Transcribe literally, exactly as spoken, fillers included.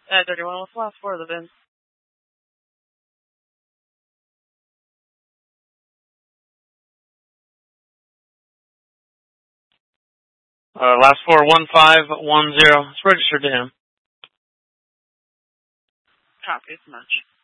Uh, thirty-one, what's the last four of the V I N? Uh, last four, one five one zero. It's registered to him. Copy as much.